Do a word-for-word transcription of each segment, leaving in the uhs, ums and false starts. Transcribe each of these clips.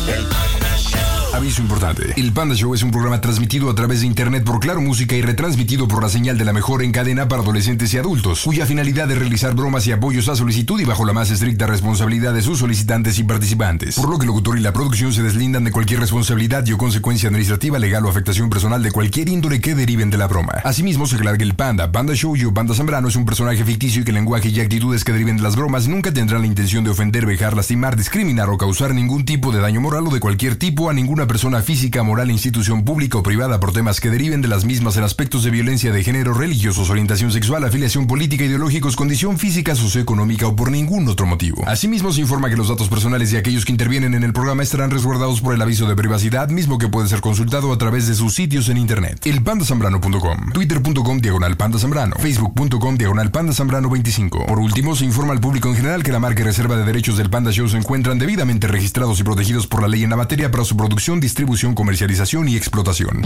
El Panda Show. Aviso importante. El Panda Show es un programa transmitido a través de internet por Claro Música y retransmitido por la señal de la mejor en cadena para adolescentes y adultos, cuya finalidad es realizar bromas y apoyos a solicitud y bajo la más estricta responsabilidad de sus solicitantes y participantes, por lo que el locutor y la producción se deslindan de cualquier responsabilidad y o consecuencia administrativa, legal o afectación personal de cualquier índole que deriven de la broma. Asimismo, se aclara que el Panda, Panda Show y o Panda Zambrano es un personaje ficticio y que el lenguaje y actitudes que deriven de las bromas nunca tendrán la intención de ofender, vejar, lastimar, discriminar o causar ningún tipo de daño moral o de cualquier tipo a ninguna persona física, moral, institución pública o privada por temas que deriven de las mismas en aspectos de violencia de género, religiosos, orientación sexual, afiliación política, ideológicos, condición física, socioeconómica o por ningún otro motivo. Asimismo, se informa que los datos personales de aquellos que intervienen en el programa estarán resguardados por el aviso de privacidad, mismo que puede ser consultado a través de sus sitios en internet. el panda zambrano punto com, twitter punto com diagonal panda zambrano, facebook punto com diagonal panda zambrano veinticinco. Por último, se informa al público en general que la marca y reserva de derechos del Panda Show se encuentran debidamente registrados y protegidos por la ley en la materia para su producción, distribución, comercialización y explotación.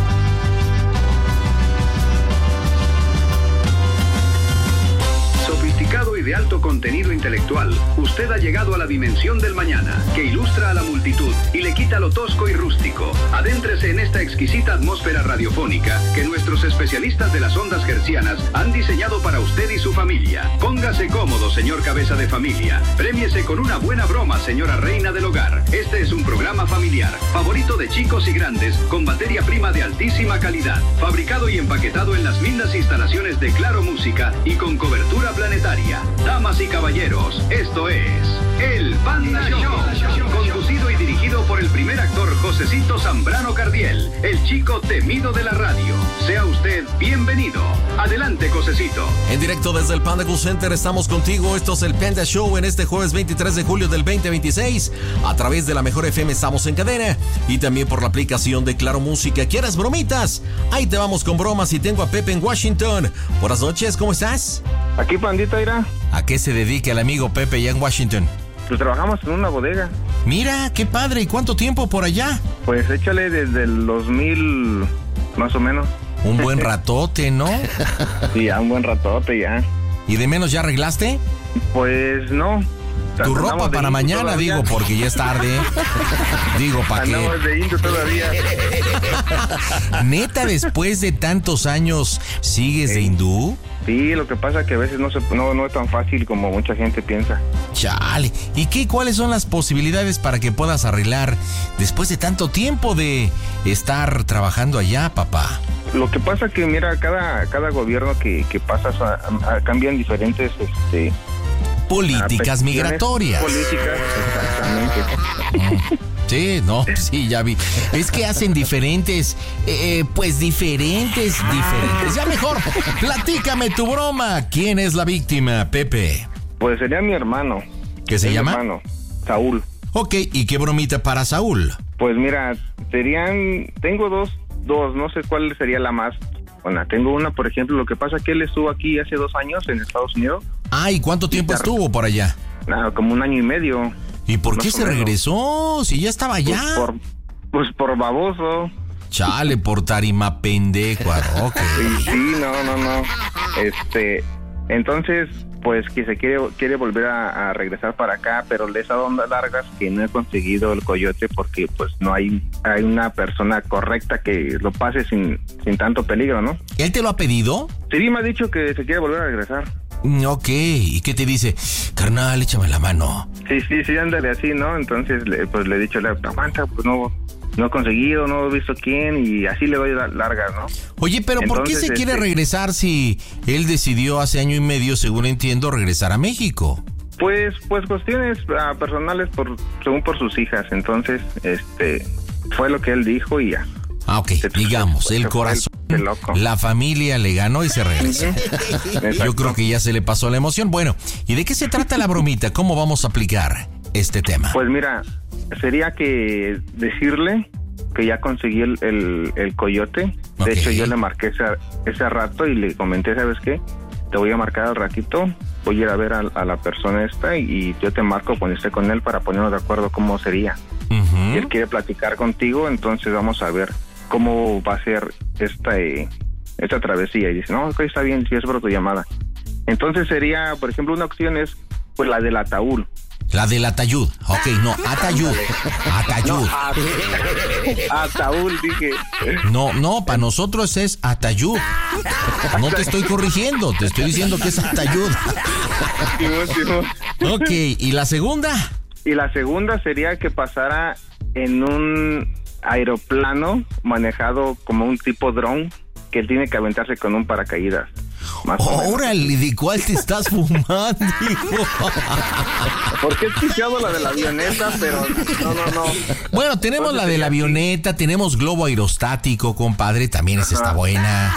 Sofisticado y de alto contenido intelectual, usted ha llegado a la dimensión del mañana, que ilustra a la multitud y le quita lo tosco y rústico. Adéntrese en esta exquisita atmósfera radiofónica que nuestros especialistas de las ondas hertzianas han diseñado para usted y su familia. Póngase cómodo, señor cabeza de familia. Prémiese con una buena broma, señora reina del hogar. Este es un programa familiar, favorito de chicos y grandes, con materia prima de altísima calidad, fabricado y empaquetado en las lindas instalaciones de Claro Música y con cobertura planetaria. Damas y caballeros, esto es El Panda Show, conducido y dirigido por el primer actor Josecito Zambrano Cardiel, el chico temido de la radio. Sea usted bienvenido. Adelante, Josecito. En directo desde el Panda Cool Center estamos contigo. Esto es El Panda Show en este jueves veintitrés de julio del veinte veintiséis. A través de la Mejor F M estamos en cadena y también por la aplicación de Claro Música. ¿Quieres bromitas? Ahí te vamos con bromas y tengo a Pepe en Washington. Buenas noches, ¿cómo estás? Aquí, pandita, irá. ¿A qué se dedica el amigo Pepe allá en Washington? Pues trabajamos en una bodega. Mira, qué padre. ¿Y cuánto tiempo por allá? Pues échale desde el dos mil, más o menos. Un buen ratote, ¿no? Sí, ya un buen ratote, ya. ¿Y de menos ya arreglaste? Pues no. Tu ropa para mañana, todavía. Digo, porque ya es tarde. Digo, ¿para qué? Andamos de indio todavía. ¿Neta, después de tantos años, sigues de hindú? Sí, lo que pasa es que a veces no, se, no, no es tan fácil como mucha gente piensa. Chale. ¿Y qué? ¿Cuáles son las posibilidades para que puedas arreglar después de tanto tiempo de estar trabajando allá, papá? Lo que pasa que, mira, cada, cada gobierno que, que pasa a, a, cambian diferentes... este políticas migratorias. Políticas, exactamente. Sí, no, sí, ya vi. Es que hacen diferentes, eh, pues diferentes, diferentes. Ya mejor, platícame tu broma. ¿Quién es la víctima, Pepe? Pues sería mi hermano. ¿Qué se mi llama? hermano, Saúl. Ok, ¿y qué bromita para Saúl? Pues mira, serían, tengo dos, dos, no sé cuál sería la más. Bueno, tengo una, por ejemplo, lo que pasa es que él estuvo aquí hace dos años en Estados Unidos. Ah, ¿y cuánto tiempo estuvo por allá? Nada, como un año y medio. ¿Y por qué se regresó? Si ya estaba allá. Pues por, pues por baboso. Chale, por tarima pendejo. Ok. Sí, sí, no, no, no. Este, entonces, pues que se quiere quiere volver a, a regresar para acá, pero le he dado ondas largas que no he conseguido el coyote porque pues no hay hay una persona correcta que lo pase sin, sin tanto peligro, ¿no? ¿Él te lo ha pedido? Sí, me ha dicho que se quiere volver a regresar. Ok, ¿y qué te dice? Carnal, échame la mano. Sí, sí, sí, ándale así, ¿no? Entonces, le, pues le he dicho, aguanta, pues no, no he conseguido, no he visto quién, y así le doy largas, ¿no? Oye, pero ¿por Entonces, qué se quiere este... regresar si él decidió hace año y medio, según entiendo, regresar a México? Pues, pues cuestiones uh, personales, por según por sus hijas, entonces, este, fue lo que él dijo y ya. Ah, ok, se, digamos, se, el se corazón, el, el la familia le ganó y se regresó. Yo creo que ya se le pasó la emoción. Bueno, ¿y de qué se trata la bromita? ¿Cómo vamos a aplicar este tema? Pues mira, sería que decirle que ya conseguí el, el, el coyote. De okay. hecho, yo le marqué ese, ese rato y le comenté, ¿sabes qué? Te voy a marcar al ratito, voy a ir a ver a, a la persona esta y, y yo te marco cuando esté con él para ponernos de acuerdo cómo sería. Uh-huh. Si él quiere platicar contigo, entonces vamos a ver cómo va a ser esta, eh, esta travesía. Y dice, no, ok, está bien, si es por tu llamada. Entonces sería, por ejemplo, una opción es pues la del ataúd. La del Atayud. Ok, no, Atayud. Atayud. No, Ataúd, dije. No, no, para nosotros es Atayud. No te estoy corrigiendo, te estoy diciendo que es Atayud. Ok, ¿y la segunda? Y la segunda sería que pasara en un aeroplano manejado como un tipo dron, que él tiene que aventarse con un paracaídas. Órale, ¿de cuál te estás fumando, hijo? Porque he escuchado la de la avioneta, pero no, no, no. Bueno, tenemos Entonces, la de la avioneta, tenemos globo aerostático, compadre, también esa está buena.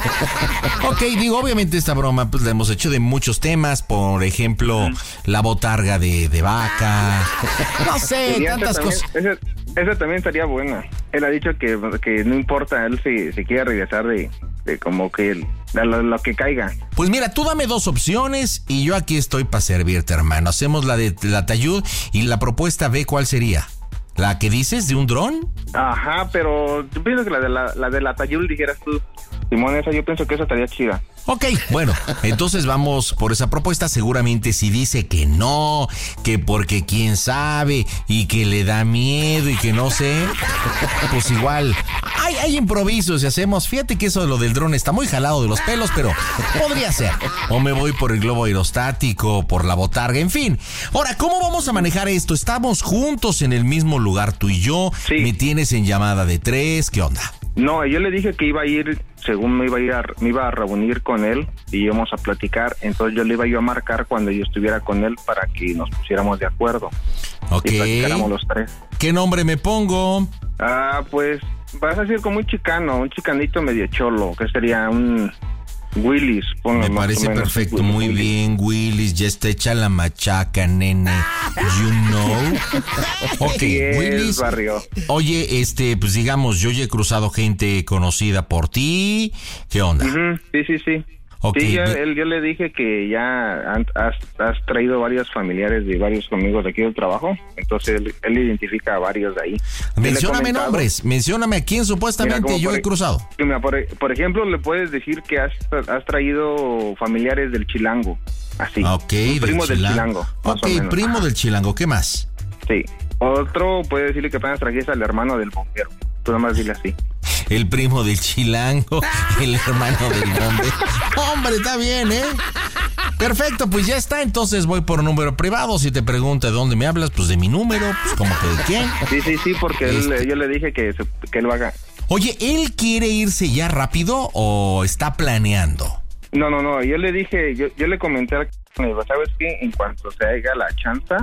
Ok, digo, obviamente esta broma pues la hemos hecho de muchos temas, por ejemplo, la botarga de, de vaca, no sé, y tantas también, cosas. Esa, esa también estaría buena. Él ha dicho que, que no importa, él se, se quiere regresar de, de como que él, de lo, lo que caiga. Pues mira, tú dame dos opciones y yo aquí estoy para servirte, hermano. Hacemos la de la Atayud y la propuesta B, ¿cuál sería? ¿La que dices de un dron? Ajá, pero yo pienso que la de la, la de la Atayud dijeras tú, Simón, esa yo pienso que esa estaría chida. Ok, bueno, entonces vamos por esa propuesta. Seguramente si dice que no, que porque quién sabe y que le da miedo y que no sé, pues igual hay, hay improvisos y hacemos. Fíjate que eso de lo del dron está muy jalado de los pelos, pero podría ser. O me voy por el globo aerostático, por la botarga, en fin. Ahora, ¿cómo vamos a manejar esto? Estamos juntos en el mismo lugar tú y yo. Sí. Me tienes en llamada de tres, ¿qué onda? No, yo le dije que iba a ir, según me iba a ir a, me iba a reunir con él y íbamos a platicar, entonces yo le iba yo a marcar cuando yo estuviera con él para que nos pusiéramos de acuerdo. Ok. Y platicáramos los tres. ¿Qué nombre me pongo? Ah, pues vas a decir como un chicano, un chicanito medio cholo, que sería un Willis. Me parece perfecto, Willis, muy Willis. Bien, Willis, ya está hecha la machaca, nene. You know. Ok, yes, Willis. Barrio. Oye, este, pues digamos, yo ya he cruzado gente conocida por ti. ¿Qué onda? Uh-huh. Sí, sí, sí. Okay. Sí, ya, él, yo le dije que ya has, has traído varios familiares de varios amigos de aquí del trabajo, entonces él, él identifica a varios de ahí. Mencióname nombres, mencióname a quién supuestamente yo por, he cruzado. Mira, por, por ejemplo, le puedes decir que has, has traído familiares del Chilango, así. Ok, primo del Chilango. Ok, primo del Chilango, ¿qué más? Sí, otro puede decirle que apenas trajiste al hermano del bombero, tú nada más dile así. El primo del Chilango, el hermano del bombero. Hombre, está bien, ¿eh? Perfecto, pues ya está. Entonces voy por número privado. Si te pregunta de dónde me hablas, pues de mi número. Pues como que de quién. Sí, sí, sí, porque este... él, yo le dije que, que él lo haga. Oye, ¿él quiere irse ya rápido o está planeando? No, no, no. Yo le dije, yo, yo le comenté, ¿sabes qué? En cuanto se haga la chanza,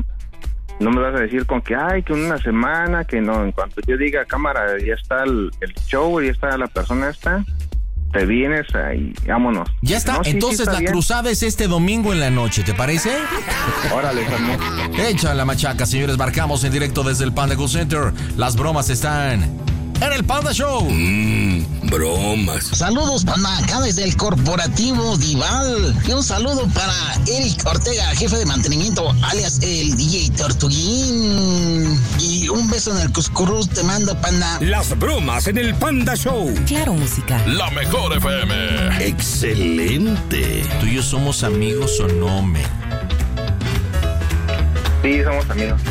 no me vas a decir con que, ay, que una semana, que no. En cuanto yo diga, cámara, ya está el, el show, ya está la persona esta, te vienes y vámonos. Ya está, no, sí, entonces sí está la bien. Cruzada es este domingo en la noche, ¿te parece? Órale, Samuel. Echa la machaca, señores, marcamos en directo desde el Panda Cool Center. Las bromas están en el Panda Show. Mmm, bromas. Saludos, Panda, acá desde el Corporativo Dival. Y un saludo para Eric Ortega, jefe de mantenimiento, alias el D J Tortuguín. Y un beso en el Cuscurrus te mando, Panda. Las bromas en el Panda Show. Claro, música. La mejor F M. Excelente. ¿Tú y yo somos amigos o no, men? Sí, somos amigos.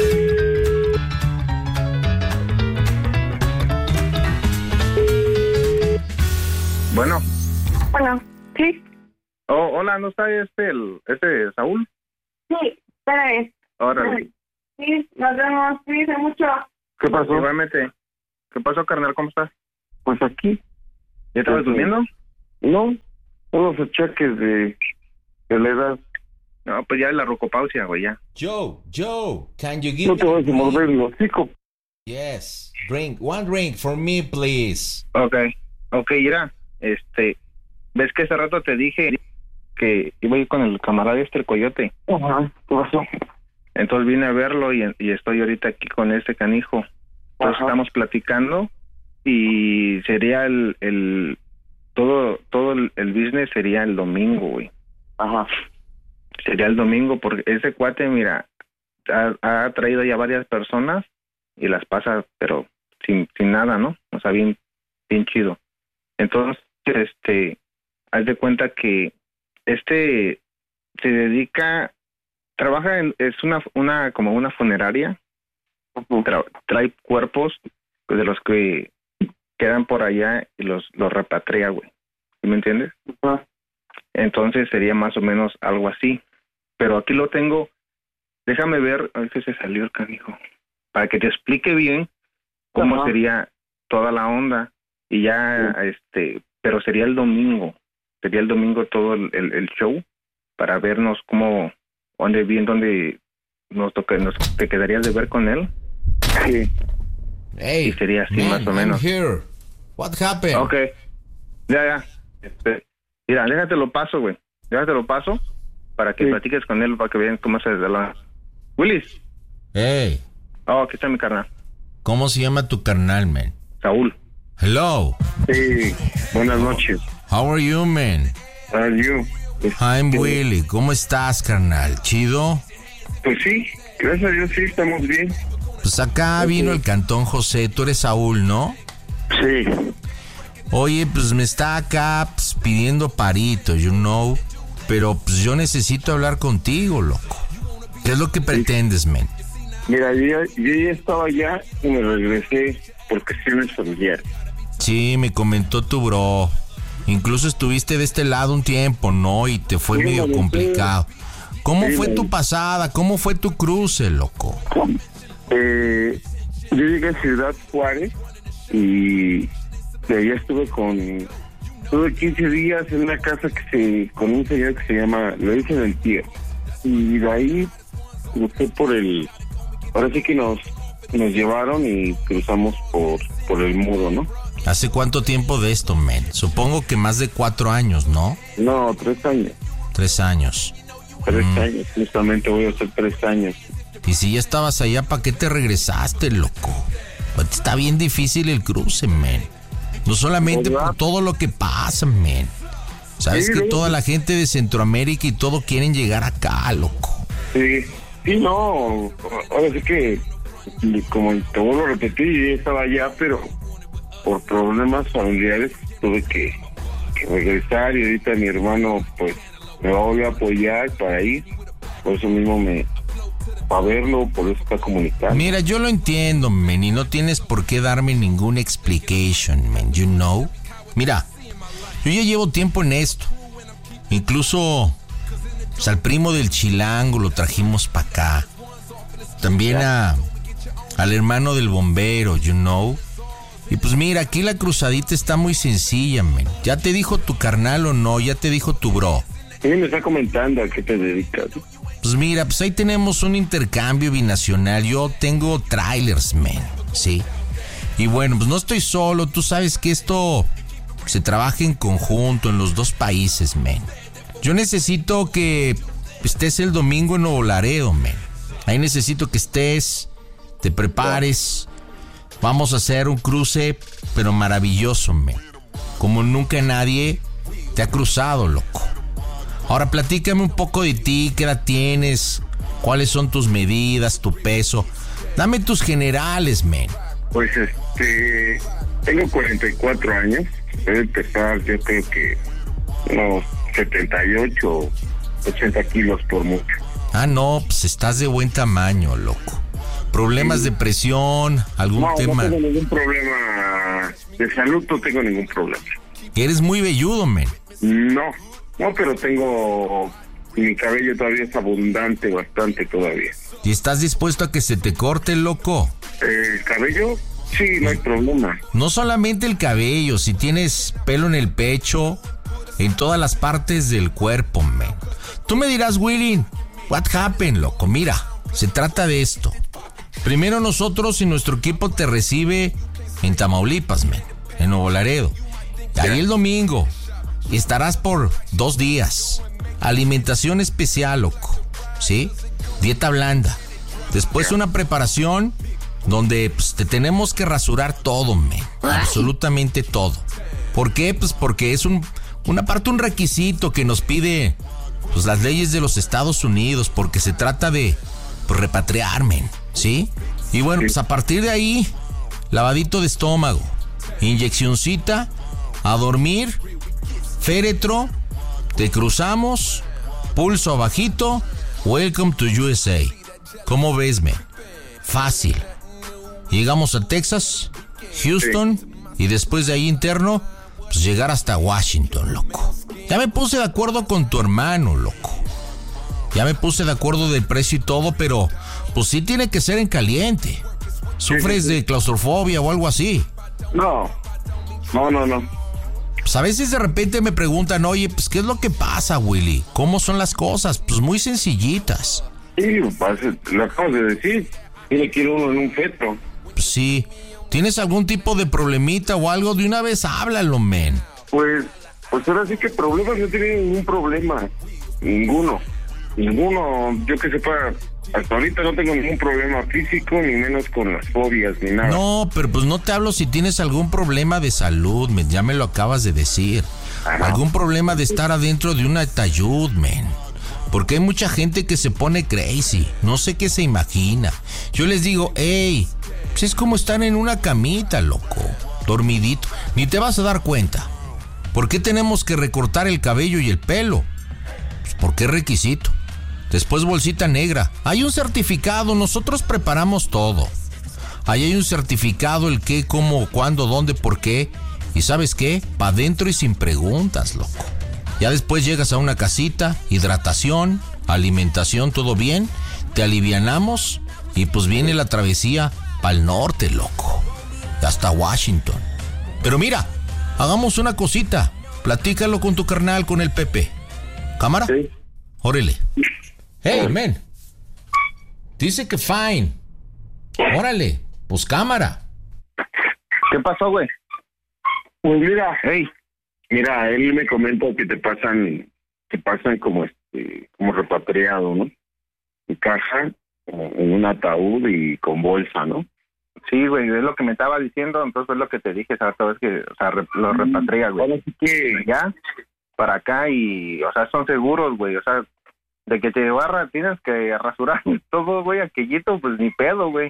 Bueno. Bueno, sí. Oh, hola, ¿no está este, el, este Saúl? Sí, espérame. Ahora. Sí, nos vemos, cuídense mucho. ¿Qué pasó? Igualmente. ¿Qué pasó, carnal? ¿Cómo estás? Pues aquí. ¿Ya estabas durmiendo? No, unos achaques de, de la edad. No, pues ya la rocopausia, güey, ya. Joe, Joe, can you give no te me... vas a morder el hocico. Yes, drink, one drink for me, please. Okay, okay, mira, este, ves que hace rato te dije que iba a ir con el camarada este, el Coyote. Ajá, ¿qué pasó? Entonces vine a verlo y, y estoy ahorita aquí con este canijo. Entonces Ajá. estamos platicando y sería el, el todo, todo el, el business sería el domingo, güey. Ajá. Sería el domingo porque ese cuate, mira, ha, ha traído ya varias personas y las pasa, pero sin, sin nada, ¿no? O sea, bien, bien chido. Entonces, este, haz de cuenta que este se dedica trabaja en, es una, una, como una funeraria. Tra, trae cuerpos de los que quedan por allá y los, los repatria, güey. ¿Sí me entiendes? Uh-huh. Entonces sería más o menos algo así. Pero aquí lo tengo. Déjame ver, a ver si se salió el canijo. Para que te explique bien cómo uh-huh. sería toda la onda. Y ya, uh-huh. este, pero sería el domingo. Sería el domingo todo el, el, el show para vernos cómo, dónde bien, dónde nos, toque, nos te quedarías de ver con él. Sí. Hey, y sería así man, más o menos. I'm here. What happened? Okay. Ya, ya. Este, mira, déjate lo paso, güey. Déjate lo paso para que sí. platiques con él, para que vean cómo se desde la... Willis. Hey. Oh, aquí está mi carnal. ¿Cómo se llama tu carnal, man? Saúl. Hello. Sí, buenas noches. How are you, man? How are you? I'm Willy. ¿Cómo estás, carnal? ¿Chido? Pues sí, gracias a Dios sí, estamos bien. Pues acá okay. vino el Cantón José. Tú eres Saúl, ¿no? Sí. Oye, pues me está acá pues, pidiendo parito, you know. Pero pues yo necesito hablar contigo, loco. ¿Qué es lo que pretendes, sí. men? Mira, yo, yo ya estaba allá y me regresé por cuestiones familiares. Sí, me comentó tu bro. Incluso estuviste de este lado un tiempo, ¿no? Y te fue sí, medio complicado. ¿Cómo sí, fue tu pasada? ¿Cómo fue tu cruce, loco? Eh, yo llegué a Ciudad Juárez y de allá estuve con... Estuve quince días en una casa que se con un señor que se llama... Lo dicen el tío. Y de ahí crucé por el... Ahora sí que nos, nos llevaron y cruzamos por, por el muro, ¿no? ¿Hace cuánto tiempo de esto, men? Supongo que más de cuatro años, ¿no? No, tres años. Tres años. Tres mm. años, justamente voy a hacer tres años. Y si ya estabas allá, ¿para qué te regresaste, loco? Pues está bien difícil el cruce, men. No solamente por todo lo que pasa, men. Sabes sí, que sí. toda la gente de Centroamérica y todo quieren llegar acá, loco. Sí, sí, no. Ahora sí que, como te vuelvo a repetir, yo estaba allá, pero... por problemas familiares tuve que, que regresar y ahorita mi hermano pues me va a volver a apoyar para ir, por eso mismo me para verlo, por eso está comunicando. Mira, yo lo entiendo, men, y no tienes por qué darme ninguna explication, man, you know. Mira, yo ya llevo tiempo en esto, incluso pues, al primo del Chilango lo trajimos para acá, también a al hermano del bombero, you know. Y pues mira, aquí la cruzadita está muy sencilla, men. ¿Ya te dijo tu carnal o no? ¿Ya te dijo tu bro? Sí, me está comentando a qué te dedicas. Pues mira, pues ahí tenemos un intercambio binacional. Yo tengo trailers, men, ¿sí? Y bueno, pues no estoy solo. Tú sabes que esto se trabaja en conjunto en los dos países, men. Yo necesito que estés el domingo en Nuevo Laredo, men. Ahí necesito que estés, te prepares... Vamos a hacer un cruce, pero maravilloso, men. Como nunca nadie te ha cruzado, loco. Ahora platícame un poco de ti, qué edad tienes, cuáles son tus medidas, tu peso. Dame tus generales, men. Pues este, tengo cuarenta y cuatro años. Debe pesar, yo creo que unos setenta y ocho, ochenta kilos por mucho. Ah, no, pues estás de buen tamaño, loco. ¿Problemas de presión? ¿Algún no, tema? No tengo ningún problema de salud, no tengo ningún problema. Eres muy velludo, men. No, no, pero tengo... Mi cabello todavía es abundante, bastante todavía. ¿Y estás dispuesto a que se te corte, loco? ¿El cabello? Sí, no hay problema. No solamente el cabello, si tienes pelo en el pecho, en todas las partes del cuerpo, men. Tú me dirás, Willy, what happened, loco? Mira, se trata de esto. Primero nosotros y nuestro equipo te recibe en Tamaulipas, men, en Nuevo Laredo. Ahí el domingo estarás por dos días. Alimentación especial, loco, ¿sí? Dieta blanda. Después una preparación donde pues, te tenemos que rasurar todo, men. Absolutamente todo. ¿Por qué? Pues porque es un, una parte, un requisito que nos pide pues, las leyes de los Estados Unidos, porque se trata de pues, repatriar, men. ¿Sí? Y bueno, pues a partir de ahí, lavadito de estómago, inyeccioncita, a dormir, féretro, te cruzamos, pulso abajito Welcome to U S A. ¿Cómo ves, men? Fácil. Llegamos a Texas, Houston, sí. Y después de ahí interno, pues llegar hasta Washington, loco. Ya me puse de acuerdo con tu hermano, loco. Ya me puse de acuerdo del precio y todo, pero pues sí tiene que ser en caliente. ¿Sufres sí, sí, sí. de claustrofobia o algo así? No, no, no, no. Pues a veces de repente me preguntan, oye, pues ¿qué es lo que pasa, Willy? ¿Cómo son las cosas? Pues muy sencillitas. Sí, lo acabas de decir. Tiene que ir uno en un fetro. Pues sí. ¿Tienes algún tipo de problemita o algo? De una vez háblalo, men. Pues, pues ahora sí que problemas no he tenido ningún problema. Ninguno. Ninguno. Yo que sepa, hasta ahorita no tengo ningún problema físico, ni menos con las fobias, ni nada. No, pero pues no te hablo si tienes algún problema de salud, men. Ya me lo acabas de decir. Ajá. Algún problema de estar adentro de un ataúd, men. Porque hay mucha gente que se pone crazy. No sé qué se imagina. Yo les digo, hey, pues es como estar en una camita, loco. Dormidito. Ni te vas a dar cuenta. ¿Por qué tenemos que recortar el cabello y el pelo? Pues porque es requisito. Después bolsita negra. Hay un certificado. Nosotros preparamos todo. Ahí hay un certificado, el qué, cómo, cuándo, dónde, por qué. ¿Y sabes qué? Pa' dentro y sin preguntas, loco. Ya después llegas a una casita, hidratación, alimentación, todo bien, te alivianamos y pues viene la travesía pa'l norte, loco, hasta Washington. Pero mira, hagamos una cosita, platícalo con tu carnal, con el Pepe. ¿Cámara? Sí. Órale. Hey, men. Dice que fine. Órale, pues cámara. ¿Qué pasó, güey? Pues mira, hey. Mira, él me comenta que te pasan, te pasan como este, como repatriado, ¿no? En caja, en un ataúd y con bolsa, ¿no? Sí, güey, es lo que me estaba diciendo, entonces es lo que te dije, esa vez que, o sea, re, lo repatria, güey. Ahora sí que ya, para acá y, o sea, son seguros, güey, o sea, de que te barra tienes que rasurar todo, güey, aquellito, pues ni pedo, güey.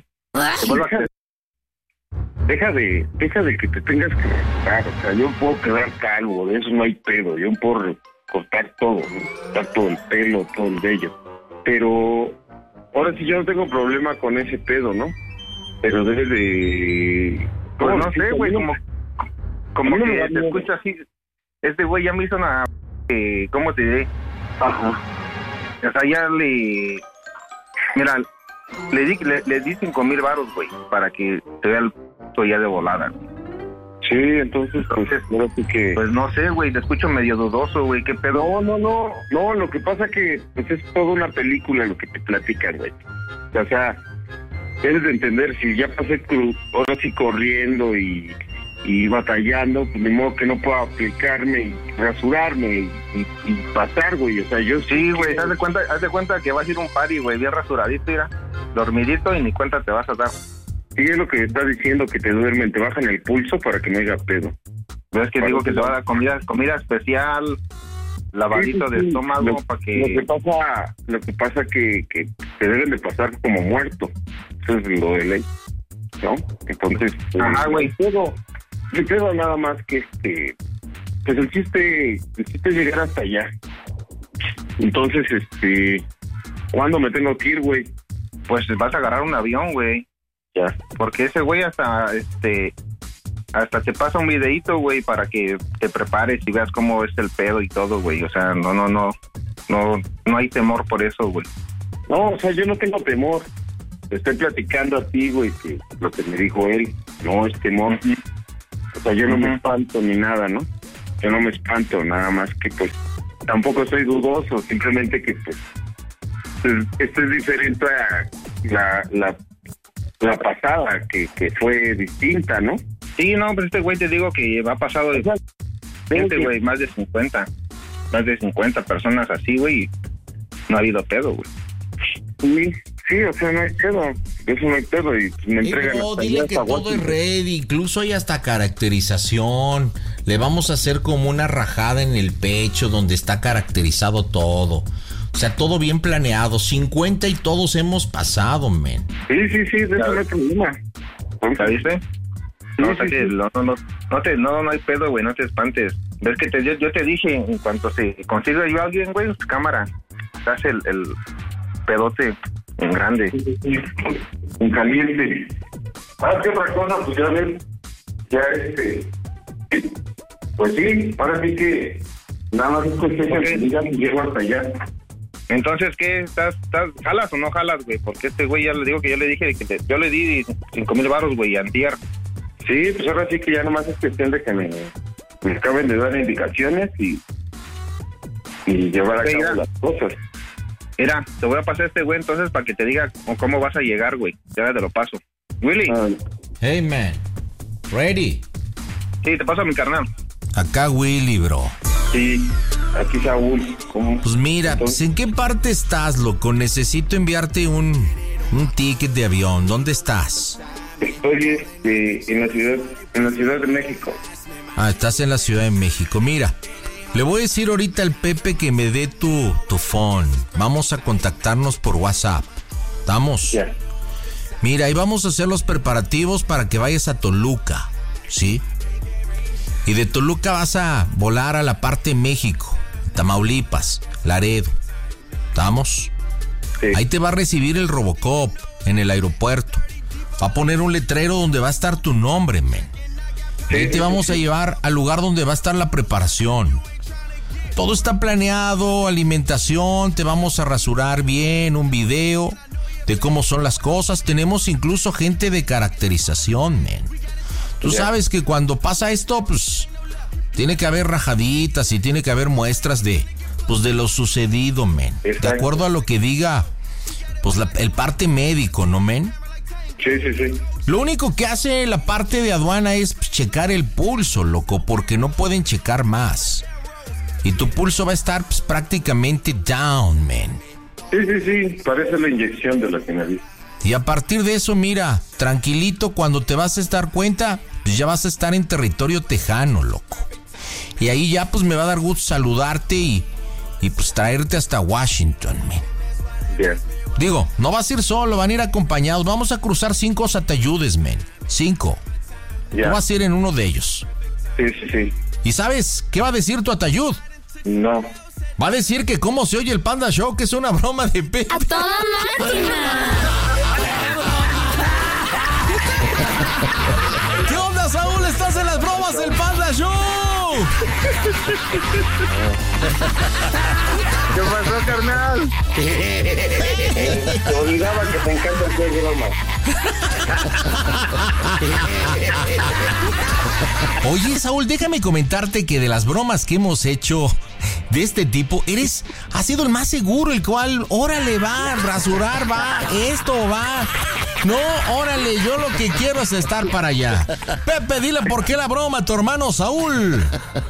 Deja de, deja de que te tengas que cortar, o sea, yo puedo quedar calvo, de eso no hay pedo, yo puedo cortar todo, ¿no? Cortar todo el pelo, todo el vello, pero ahora sí yo no tengo problema con ese pedo, ¿no? Pero debes de... Pues no sé, güey, como, como que te escucha así, este güey ya me hizo una... Eh, ¿Cómo te diré? Ajá. O sea, ya le... Mira, le di, le, le di cinco mil varos, güey, para que te vea el ya de volada. Sí, entonces, entonces pues, sí que... pues no sé, güey, te escucho medio dudoso, güey, ¿qué pedo? No, no, no, no, lo que pasa que pues es toda una película lo que te platican, güey. O sea, debes de entender, si ya pasé cruz, ahora sí corriendo y, y batallando, pues de modo que no puedo aplicarme y rasurarme y, y, y pasar, güey, o sea, yo sí, güey, haz de cuenta, haz de cuenta que vas a ir a un party, güey, bien rasuradito, mira, dormidito y ni cuenta te vas a dar. Sí, es lo que estás diciendo, que te duermen, te bajan el pulso para que no haya pedo. No es que para digo que te va a dar comida, comida especial, lavadito sí, sí, de sí. estómago para que... Lo que pasa, lo que pasa que, que te deben de pasar como muerto. Eso es lo de ley, ¿no? Entonces, ajá, güey. Me quedo nada más que este... Pues el chiste, el chiste es llegar hasta allá. Entonces, este... ¿cuándo me tengo que ir, güey? Pues vas a agarrar un avión, güey. Ya. Porque ese güey hasta este hasta te pasa un videíto, güey, para que te prepares y veas cómo es el pedo y todo, güey. O sea, no, no, no, no, no hay temor por eso, güey. No, o sea, yo no tengo temor. Te estoy platicando a ti, güey, que lo que me dijo él, no es temor. Uh-huh. O sea, yo no uh-huh. me espanto ni nada, ¿no? Yo no me espanto, nada más que pues tampoco soy dudoso, simplemente que pues, pues esto es diferente a la, la la pasada, que, que fue distinta, ¿no? Sí, no, pues este güey te digo que ha pasado de gente, güey, más de cincuenta, más de cincuenta personas así, güey, y no ha habido pedo, güey. Sí, sí, o sea, no hay pedo, eso no hay pedo, y me entregan... No, dile que todo es ready, incluso hay hasta caracterización, le vamos a hacer como una rajada en el pecho donde está caracterizado todo. O sea, todo bien planeado. cincuenta y todos hemos pasado, men. Sí, sí, sí, de eso no hay problema. ¿Ya viste? No, sí, o sea sí, que sí. No, no, no, te, no, no hay pedo, güey, no te espantes. Ves que te, yo, yo te dije, en cuanto se consiga yo a alguien, güey, cámara, haz el, el, pedote en grande. Sí, sí, sí. En caliente. Ah, ¿qué otra cosa? Pues ya ven, ya este... Pues sí, ahora sí que nada más es cuestión de que digan y llego hasta allá. Entonces, ¿qué? ¿Estás, estás, jalas o no jalas, güey? Porque este güey ya le digo que yo le dije que te, yo le di cinco mil baros, güey, antier. Sí, pues ahora sí que ya nomás es cuestión de que me, me acaben de dar indicaciones y, y llevar a Sí, cabo ya. las cosas. Mira, te voy a pasar a este güey entonces para que te diga cómo vas a llegar, güey. Ya te lo paso. Willy, Ah, Hey, man. Ready. sí, te paso a mi carnal. Acá Willy, bro. sí, aquí Saúl. ¿Cómo? Pues mira, pues, ¿en qué parte estás, loco? Necesito enviarte un, un ticket de avión. ¿Dónde estás? Estoy este, en la ciudad, en la Ciudad de México. Ah, estás en la Ciudad de México. Mira, le voy a decir ahorita al Pepe que me dé tu, tu phone. Vamos a contactarnos por WhatsApp. ¿Estamos? Ya. Mira, ahí vamos a hacer los preparativos para que vayas a Toluca, ¿sí? Y de Toluca vas a volar a la parte de México, Tamaulipas, Laredo. ¿Estamos? Sí. Ahí te va a recibir el Robocop en el aeropuerto. Va a poner un letrero donde va a estar tu nombre, men. Sí, Ahí te sí, vamos sí. a llevar al lugar donde va a estar la preparación. Todo está planeado, alimentación, te vamos a rasurar bien, un video de cómo son las cosas. Tenemos incluso gente de caracterización, men. Tú Ya. sabes que cuando pasa esto, pues, tiene que haber rajaditas y tiene que haber muestras de, pues, de lo sucedido, men. De Exacto. acuerdo a lo que diga, pues, la- el parte médico, ¿no, men? Sí, sí, sí. Lo único que hace la parte de aduana es pues, checar el pulso, loco, porque no pueden checar más. Y tu pulso va a estar pues, prácticamente down, man. Sí, sí, sí. Parece la inyección de la finalista. Y a partir de eso, mira, tranquilito, cuando te vas a dar cuenta, pues ya vas a estar en territorio tejano, loco. Y ahí ya pues me va a dar gusto saludarte y, y pues traerte hasta Washington, man. Bien. Digo, no vas a ir solo, van a ir acompañados. Vamos a cruzar cinco satayudes, men. Cinco. Ya. Tú vas a ir en uno de ellos. Sí, sí, sí. ¿Y sabes qué va a decir tu atayud? No. Va a decir que cómo se oye el Panda Show, que es una broma de pe... ¡A toda máquina! ¿Qué onda, Saúl? ¿Estás en las bromas del Panda Show? ¿Qué pasó, carnal? Te olvidaba que te encanta hacer bromas. Oye, Saúl, déjame comentarte que de las bromas que hemos hecho de este tipo, eres, ha sido el más seguro, el cual, órale, va, rasurar, va, esto va. No, órale, yo lo que quiero es estar para allá. Pepe, dile por qué la broma a tu hermano Saúl.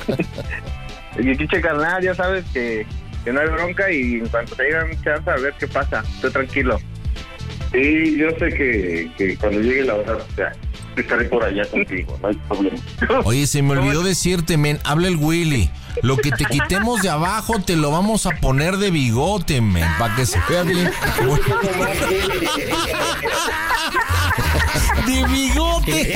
Y chiche, carnal, ya sabes que, que no hay bronca y en cuanto te digan chance a ver qué pasa. Estoy tranquilo. Sí, yo sé que, que cuando llegue la hora, o sea, estaré por allá contigo, no hay problema. Oye, se me olvidó decirte, men, habla el Willy. Lo que te quitemos de abajo te lo vamos a poner de bigote, men, para que se vea bien. De bigote.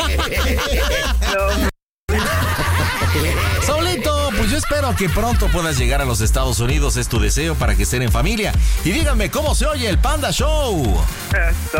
Saulito, pues yo espero que pronto puedas llegar a los Estados Unidos, es tu deseo para que estén en familia. Y díganme cómo se oye el Panda Show.